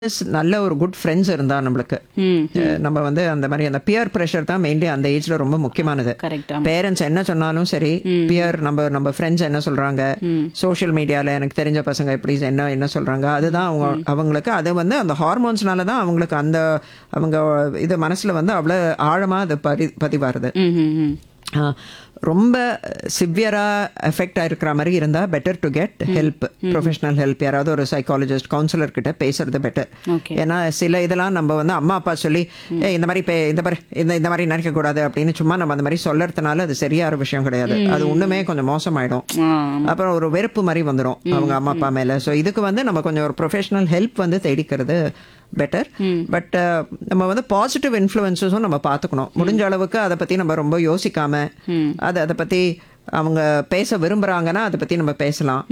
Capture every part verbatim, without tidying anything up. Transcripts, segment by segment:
நல்ல ஒரு good friends இருந்தா நம்மளுக்கு ம் அஹ் நம்ம வந்து அந்த மாதிரி அந்த பியர் ப்ரெஷர் தான் மெயின்லி அந்த ஏஜ்ல ரொம்ப முக்கியமானது. கரெக்ட் பேரண்ட்ஸ் என்ன சொன்னாலும் சரி, பியர் நம்ம நம்ம ஃப்ரெண்ட்ஸ் என்ன சொல்றாங்க, சோஷியல் மீடியால எனக்கு தெரிஞ்ச பசங்க எப்படி என்ன என்ன சொல்றாங்க, அதுதான் அவங்க அவங்களுக்கு அது வந்து அந்த ஹார்மோன்ஸ்னால தான் அவங்களுக்கு அந்த அவங்க இது மனசுல வந்து அவ்வளோ ஆழமா அது பதி பதிவாருது. ம் ம் ம் ஆ, ரொம்ப சிவியராக எஃபெக்ட் ஆகிருக்கிற மாதிரி இருந்தால் better to get help, professional help, யாராவது ஒரு சைக்காலஜிஸ்ட் கவுன்சிலர் கிட்ட பேசுறது பெட்டர். ஓகே ஏன்னா சில இதெல்லாம் நம்ம வந்து அம்மா அப்பா சொல்லி "ஏய், இந்த மாதிரி பே இந்த மாதிரி இந்த இந்த மாதிரி நினைக்கக்கூடாது அப்படின்னு சும்மா நம்ம அந்த மாதிரி சொல்லறதுனால அது சரியான விஷயம் கிடையாது. அது ஒன்றுமே கொஞ்சம் மோசமாயிடும். ஆ அப்புறம் ஒரு வெறுப்பு மாதிரி வந்துடும் அவங்க அம்மா அப்பா மேலே. ஸோ இதுக்கு வந்து நம்ம கொஞ்சம் ஒரு ப்ரொஃபஷனல் ஹெல்ப் வந்து தேடிக்கிறது பெட்டர். பட் நம்ம வந்து பாசிட்டிவ் இன்ஃப்ளூயன்ஸஸும் நம்ம பார்த்துக்கணும். முடிஞ்ச அளவுக்கு அதை பற்றி நம்ம ரொம்ப யோசிக்காம அது அதை பற்றி அவங்க பேச விரும்புகிறாங்கன்னா அதை பற்றி நம்ம பேசலாம்.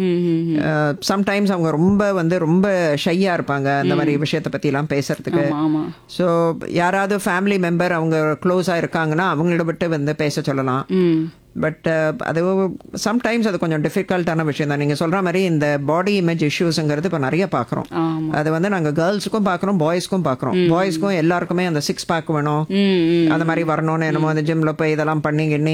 சம்டைம்ஸ் அவங்க ரொம்ப வந்து ரொம்ப ஷையாக இருப்பாங்க அந்த மாதிரி விஷயத்தை பற்றிலாம் பேசுறதுக்கு. ஆமா ஆமா ஸோ யாராவது ஃபேமிலி மெம்பர் அவங்க க்ளோஸாக இருக்காங்கன்னா அவங்கள விட்டு வந்து பேச சொல்லலாம். ம் பட் அது சம்டைம்ஸ் அது கொஞ்சம் டிஃபிகல்ட்டான விஷயம் தான். நீங்கள் சொல்கிற மாதிரி இந்த பாடி இமேஜ் இஷ்யூஸுங்கிறது இப்போ நிறைய பார்க்குறோம். ஆமா அது வந்து நாங்கள் கேர்ள்ஸுக்கும் பார்க்குறோம், பாய்ஸ்க்கும் பார்க்குறோம். பாய்ஸ்க்கும் எல்லாருக்குமே அந்த சிக்ஸ் பேக் வேணும், ம் ம் அந்த மாதிரி வரணும்னு என்னமோ அந்த ஜிம்ல போய் இதெல்லாம் பண்ணி கிண்ணி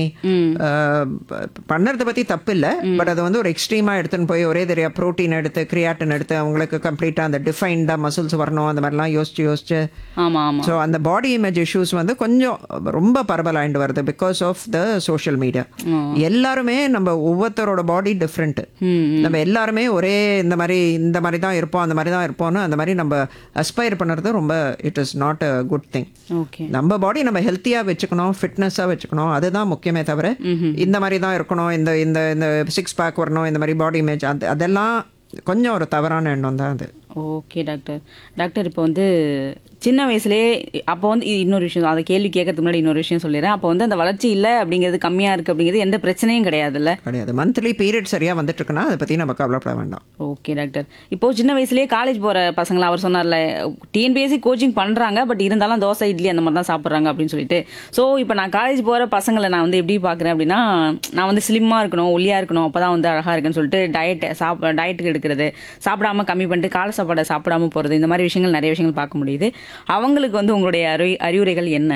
பண்ணுறதை பற்றி தப்பு இல்லை. பட் அது வந்து ஒரு எக்ஸ்ட்ரீமாக எடுத்துன்னு போய் ஒரே தெரியா ப்ரோட்டீன் எடுத்து கிரியாட்டின் எடுத்து அவங்களுக்கு கம்ப்ளீட்டாக அந்த டிஃபைன்டாக மசில்ஸ் வரணும் அந்த மாதிரிலாம் யோசிச்சு யோசிச்சு ஆமா ஆமா ஸோ அந்த பாடி இமேஜ் இஷ்யூஸ் வந்து கொஞ்சம் ரொம்ப பரவலாயிட்டு வருது because of the social media. எல்லாருமே நம்ம ஒவ்வொருத்தரோட பாடி டிஃப்ரெண்ட். நம்ம எல்லாருமே ஒரே இந்த மாதிரி இந்த மாதிரி தான் இருப்போம் அந்த மாதிரி தான் இருப்போம்னு அந்த மாதிரி நம்ம அஸ்பயர் பண்ணுறது ரொம்ப it is not a good thing. Okay நம்ம பாடி நம்ம ஹெல்த்தியாக வச்சுக்கணும், ஃபிட்னஸாக வச்சுக்கணும், அதுதான் முக்கியமே தவிர இந்த மாதிரி தான் இருக்கணும், இந்த இந்த இந்த சிக்ஸ் பேக் வரணும், இந்த மாதிரி பாடி இமேஜ் அது அதெல்லாம் கொஞ்சம் ஒரு தவறான எண்ணம் தான் அது. Okay doctor. டாக்டர் இப்போ வந்து சின்ன வயசுலேயே அப்போ வந்து இது இன்னொரு விஷயம், அதை கேள்வி கேட்கறதுக்கு முன்னாடி இன்னொரு விஷயம் சொல்லிடுறேன். அப்போ வந்து அந்த வளர்ச்சி இல்லை அப்படிங்கிறது கம்மியாக இருக்குது அப்படிங்கிறது எந்த பிரச்சனையும் கிடையாதுல்ல? கிடையாது. மந்த்லி பீரியட் சரியாக வந்துட்டு இருக்குன்னா அதை பற்றி நம்ம கவலைப்பட வேண்டாம். Okay doctor. இப்போ சின்ன வயசுலேயே காலேஜ் போகிற பசங்களை அவர் சொன்னார்ல டிஎன்பிஎஸ்சி கோச்சிங் பண்ணுறாங்க, பட் இருந்தாலும் தோசை இட்லி அந்த மாதிரி தான் சாப்பிட்றாங்க அப்படின்னு சொல்லிட்டு. ஸோ இப்போ நான் காலேஜ் போகிற பசங்களை நான் வந்து எப்படி பார்க்குறேன் அப்படின்னா, நான் வந்து ஸ்லிம்மாக இருக்கணும், ஒல்லியாக இருக்கணும், அப்போ தான் வந்து அழகாக இருக்குன்னு சொல்லிட்டு டயட் சாப் டயட்டுக்கு எடுக்கிறது, சாப்பிடாம கம்மி பண்ணிட்டு காலை சாப்பாடை சாப்பிடாம போகிறது, இந்த மாதிரி விஷயங்கள் நிறைய விஷயங்கள் பார்க்க முடியுது. அவங்களுக்கு வந்து உங்களுடைய அறி அறிவுரைகள் என்ன?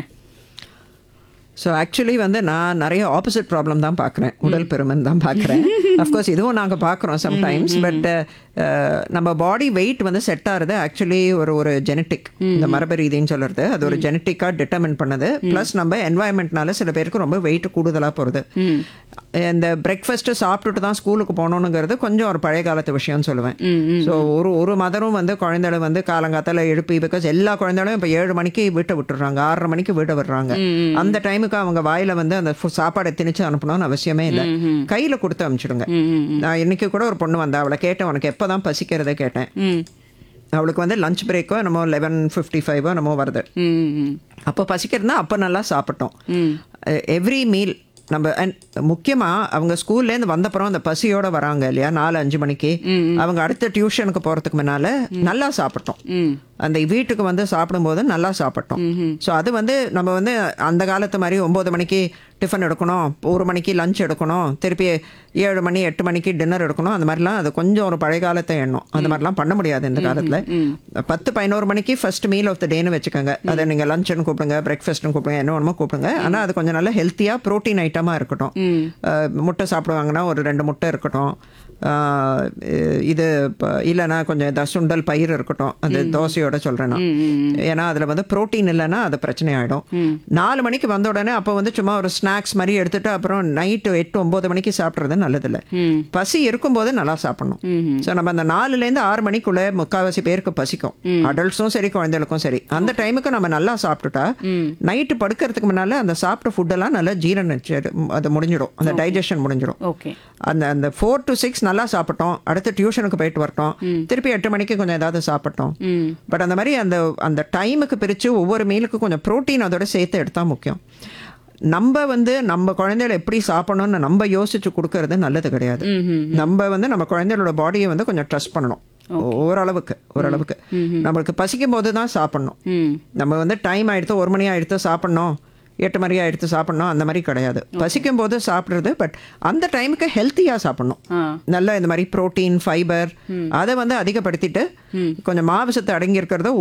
ஸோ ஆக்சுவலி வந்து நான் நிறைய ஆப்போசிட் ப்ராப்ளம் தான் பார்க்குறேன், உடல் பெருமன் தான் பார்க்குறேன். அஃப்கோர்ஸ் இதுவும் நாங்கள் பார்க்குறோம் சம்டைம்ஸ். பட் நம்ம பாடி வெயிட் வந்து செட் ஆகிறது ஆக்சுவலி ஒரு ஒரு ஜெனட்டிக், இந்த மரபு ரீதின்னு சொல்கிறது அது ஒரு ஜெனட்டிக்காக டிட்டர்மின் பண்ணது. ப்ளஸ் நம்ம என்வாயன்மெண்ட்னால சில பேருக்கு ரொம்ப வெயிட் கூடுதலாக போகிறது. இந்த பிரேக்ஃபாஸ்ட்டு சாப்பிட்டுட்டு தான் ஸ்கூலுக்கு போகணுங்கிறது கொஞ்சம் ஒரு பழைய காலத்து விஷயம்னு சொல்லுவேன். ஸோ ஒரு ஒரு மதரும் வந்து குழந்தைகளை வந்து காலங்காத்தால எழுப்பி, பிகாஸ் எல்லா குழந்தைகளும் இப்போ ஏழு மணிக்கு வீட்டை விட்டுடுறாங்க, ஆறரை மணிக்கு வீட்டை விடுறாங்க. அந்த டைமுக்கு அவங்க வாயில வந்து அந்த சாப்பாடை திணிச்சு அனுப்பணும்னு அவசியமே இல்லை, கையில கொடுத்து அனுப்பிச்சிடுங்க. நான் இன்னைக்கு கூட ஒரு பொண்ணு வந்தா, அவளை கேட்டேன் உனக்கு எப்போதான் பசிக்கிறத கேட்டேன். அவளுக்கு வந்து லஞ்ச் பிரேக்கோ நம்ம லெவன் ஃபிஃப்டி ஃபைவோ நம்ம வருது. அப்போ பசிக்கிறதுனா அப்போ நல்லா சாப்பிட்டோம். எவ்ரி மீல் நம்ம அண்ட் முக்கியமாக அவங்க ஸ்கூல்லேருந்து வந்தப்புறம் அந்த பசியோட வராங்க இல்லையா, நாலு அஞ்சு மணிக்கு அவங்க அடுத்த டியூஷனுக்கு போகிறதுக்கு முன்னால் நல்லா சாப்பிட்டோம். அந்த வீட்டுக்கு வந்து சாப்பிடும்போது நல்லா சாப்பிட்டோம். ஸோ அது வந்து நம்ம வந்து அந்த காலத்து மாதிரி ஒம்பது மணிக்கு டிஃபன் எடுக்கணும், ஒரு மணிக்கு லஞ்ச் எடுக்கணும், திருப்பி ஏழு மணி எட்டு மணிக்கு டின்னர் எடுக்கணும், அந்த மாதிரிலாம் அது கொஞ்சம் ஒரு பழைய காலத்தை எண்ணம். அந்த மாதிரிலாம் பண்ண முடியாது இந்த காலத்தில். பத்து பதினோரு மணிக்கு ஃபர்ஸ்ட் மீல் ஆஃப் த டேன்னு வச்சுக்கோங்க. அதை நீங்கள் லஞ்சுன்னு கூப்பிடுங்க, பிரேக்ஃபாஸ்ட்னு கூப்பிடுங்க, என்ன வேணுமோ கூப்பிடுங்க. ஆனால் அது கொஞ்சம் நல்லா ஹெல்த்தியாக ப்ரோட்டீன் ஐட்டமாக இருக்கட்டும். முட்டை சாப்பிடுவாங்கன்னா ஒரு ரெண்டு முட்டை இருக்கட்டும், இது இல்லைன்னா கொஞ்சம் இந்த சுண்டல் பயிர் இருக்கட்டும், அந்த தோசையோட சொல்கிறேன் நான். ஏன்னா அதில் வந்து ப்ரோட்டீன் இல்லைன்னா அது பிரச்சனை ஆகிடும். நாலு மணிக்கு வந்த உடனே அப்போ வந்து சும்மா ஒரு ஸ்நாக்ஸ் மாதிரி எடுத்துட்டு அப்புறம் நைட்டு எட்டு ஒம்பது மணிக்கு சாப்பிட்றது நல்லதில்லை. பசி இருக்கும்போது நல்லா சாப்பிடணும். ஸோ நம்ம அந்த நாலுலேருந்து ஆறு மணிக்குள்ளே முக்கால்வாசி பேருக்கு பசிக்கும், அடல்ட்ஸும் சரி குழந்தைகளுக்கும் சரி. அந்த டைமுக்கு நம்ம நல்லா சாப்பிட்டுட்டா நைட்டு படுக்கிறதுக்கு முன்னால் அந்த சாப்பிட்ட ஃபுட்டெல்லாம் நல்லா ஜீரணம் அது முடிஞ்சிடும், அந்த டைஜஷன் முடிஞ்சிடும். அந்த அந்த ஃபோர் டு சிக்ஸ் நல்லா சாப்பிட்டோம், அடுத்து டியூஷனுக்கு போயிட்டு வரட்டும், திருப்பி எட்டு மணிக்கு கொஞ்சம் ஏதாவது சாப்பிட்டோம். பட் அந்த மாதிரி அந்த அந்த டைமுக்கு பிரித்து ஒவ்வொரு மீலுக்கு கொஞ்சம் ப்ரோட்டீன் அதோட சேர்த்து எடுத்தால் முக்கியம். நம்ம வந்து நம்ம குழந்தைகளை எப்படி சாப்பிடணும்னு நம்ம யோசிச்சு கொடுக்கறது நல்லது கிடையாது. நம்ம வந்து நம்ம குழந்தைகளோட பாடியை வந்து கொஞ்சம் ட்ரஸ்ட் பண்ணணும். ஓரளவுக்கு ஓரளவுக்கு நம்மளுக்கு பசிக்கும் போது தான் சாப்பிடணும். நம்ம வந்து டைம் ஆயிடுத்து ஒரு மணி ஆயிடுத்து சாப்பிடணும், எட்டு மணியாக எடுத்து சாப்பிட்ணும் அந்த மாதிரி கிடையாது. பசிக்கும் போது சாப்பிட்றது, பட் அந்த டைமுக்கு ஹெல்த்தியாக சாப்பிட்ணும். நல்லா இந்த மாதிரி ப்ரோட்டீன், ஃபைபர் அதை வந்து அதிகப்படுத்திட்டு கொஞ்சம் மாவு சத்து அடங்கி இருக்கிறத